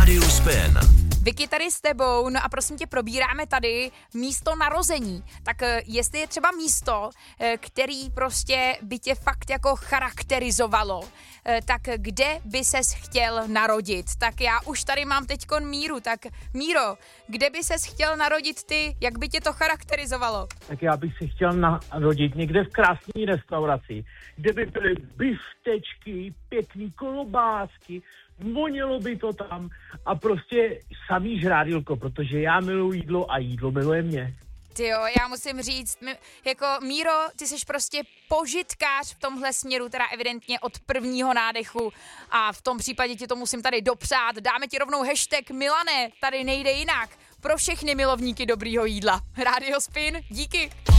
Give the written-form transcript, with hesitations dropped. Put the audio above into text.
Rádio Spin. Vicky, tady s tebou, no a prosím tě, probíráme tady místo narození. Tak jestli je třeba místo, který prostě by tě fakt jako charakterizovalo, tak kde by ses chtěl narodit? Tak já už tady mám teďkon Míru, tak Míro, kde by ses chtěl narodit ty, jak by tě to charakterizovalo? Tak já bych se chtěl narodit někde v krásné restauraci, kde by byly biftečky, pěkný kolobásky, vonilo by to tam a prostě samý žrádilko, protože já miluji jídlo a jídlo miluje mě. Tyjo, já musím říct, jako Míro, ty jsi prostě požitkář v tomhle směru, teda evidentně od prvního nádechu a v tom případě ti to musím tady dopřát. Dáme ti rovnou hashtag Milane, tady nejde jinak. Pro všechny milovníky dobrýho jídla. Rádio Spin, díky.